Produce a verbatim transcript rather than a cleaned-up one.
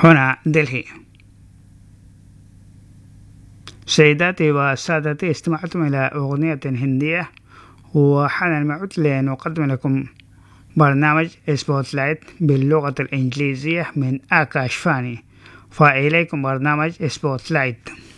هنا دلهي. سيداتي وسادتي، استمعتم إلى أغنية هندية، وحان الموعد لنقدم لكم برنامج سبوت لايت باللغة الإنجليزية من آكاش فاني. فإليكم برنامج سبوت لايت.